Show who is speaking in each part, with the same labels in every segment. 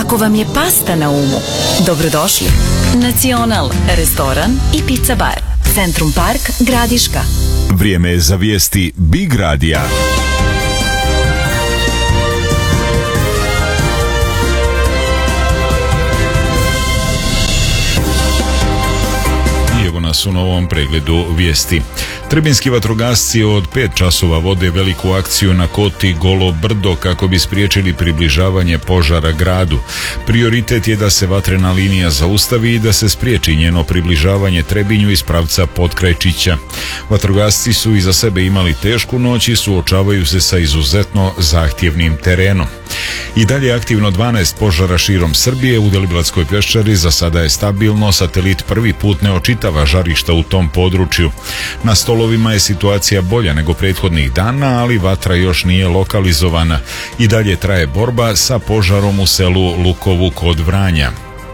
Speaker 1: Ako vam je pasta na umu, dobrodošli. Nacional, restoran i pizza bar. Centrum Park, Gradiška.
Speaker 2: Vrijeme je za vijesti Big Radija. Evo nas u novom pregledu vijesti. Trebinski vatrogasci od 5 časova vode veliku akciju na koti Golo Brdo kako bi spriječili približavanje požara gradu. Prioritet je da se vatrena linija zaustavi i da se spriječi njeno približavanje Trebinju iz pravca Potkrajčića. Vatrogasci su iza sebe imali tešku noć i suočavaju se sa izuzetno zahtjevnim terenom. I dalje je aktivno 12 požara širom Srbije. U Deliblatskoj peščari za sada je stabilno, satelit prvi put ne očitava žarišta u tom području. Na stolovima je situacija bolja nego prethodnih dana, ali vatra još nije lokalizovana. I dalje traje borba sa požarom u selu Lukovu kod Vranja.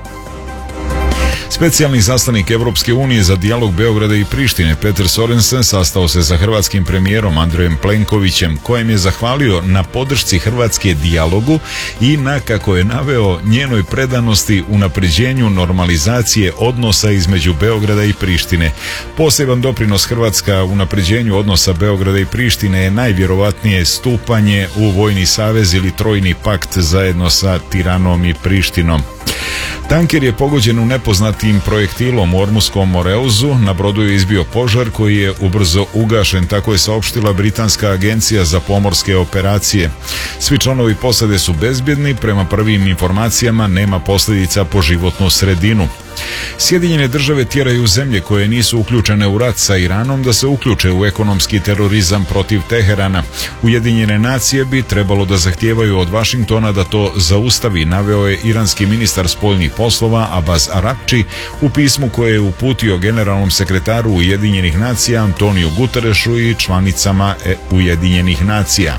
Speaker 2: Specijalni izaslanik Evropske unije za dijalog Beograda i Prištine Peter Sorensen sastao se sa hrvatskim premijerom Andrejem Plenkovićem, kojem je zahvalio na podršci Hrvatske dijalogu i na, kako je naveo, njenoj predanosti unapređenju normalizacije odnosa između Beograda i Prištine. Poseban doprinos Hrvatska unapređenju odnosa Beograda i Prištine je najvjerovatnije stupanje u vojni savez ili trojni pakt zajedno sa Tiranom i Prištinom. Tanker je pogođen u nepoznatim projektilom u Ormuskom Moreuzu. Na brodu je izbio požar koji je ubrzo ugašen, tako je saopštila Britanska agencija za pomorske operacije. Svi članovi posade su bezbjedni, prema prvim informacijama nema posljedica po životnu sredinu. Sjedinjene države tjeraju zemlje koje nisu uključene u rat sa Iranom da se uključe u ekonomski terorizam protiv Teherana. Ujedinjene nacije bi trebalo da zahtijevaju od Vašingtona da to zaustavi, naveo je iranski ministar spoljnih poslova Abbas Araqči u pismu koje je uputio generalnom sekretaru Ujedinjenih nacija Antoniju Guterešu i članicama Ujedinjenih nacija.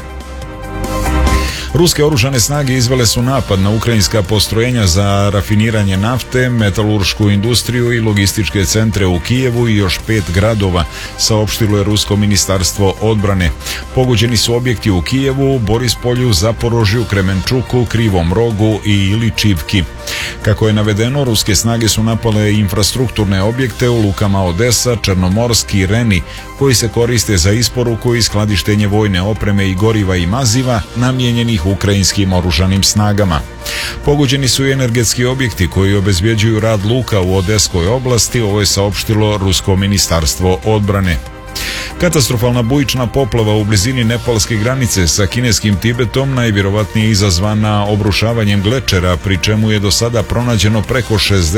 Speaker 2: Ruske oružane snage izvele su napad na ukrajinska postrojenja za rafiniranje nafte, metaluršku industriju i logističke centre u Kijevu i još 5 gradova, saopštilo je Rusko ministarstvo odbrane. Pogođeni su objekti u Kijevu, Borispolju, Zaporožju, Kremenčuku, Krivom Rogu i Iličivki. Kako je navedeno, ruske snage su napale infrastrukturne objekte u lukama Odesa, Černomorski i Reni, koji se koriste za isporuku i skladištenje vojne opreme i goriva i maziva namijenjenih ukrajinskim oružanim snagama. Pogođeni su i energetski objekti koji obezbjeđuju rad luka u Odeskoj oblasti, ovo je saopštilo Rusko ministarstvo odbrane. Katastrofalna bujična poplava u blizini nepalske granice sa kineskim Tibetom najvjerovatnije izazvana obrušavanjem glečera, pri čemu je do sada pronađeno preko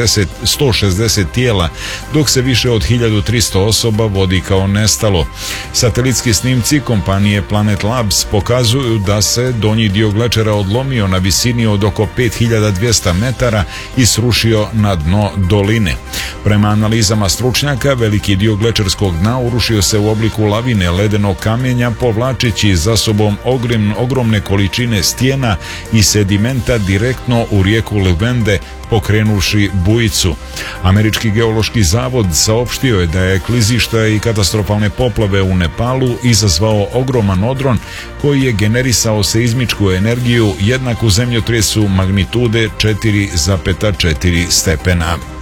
Speaker 2: 160 tijela, dok se više od 1300 osoba vodi kao nestalo. Satelitski snimci kompanije Planet Labs pokazuju da se donji dio glečera odlomio na visini od oko 5200 metara i srušio na dno doline. Prema analizama stručnjaka, veliki dio glečerskog dna urušio se u obliku lavine ledenog kamenja, povlačeći za sobom ogromne količine stijena i sedimenta direktno u rijeku Lvende, pokrenuvši bujicu. Američki geološki zavod saopštio je da je klizišta i katastrofalne poplave u Nepalu izazvao ogroman odron koji je generisao seizmičku energiju jednaku zemljotresu magnitude 4,4 stepena.